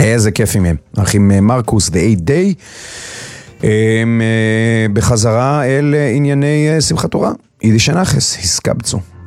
איזה כיפים הם. אחים מרקוס, The 8 Day. בחזרה אל ענייני שמחת תורה. יידיש נחס, הסקבצו.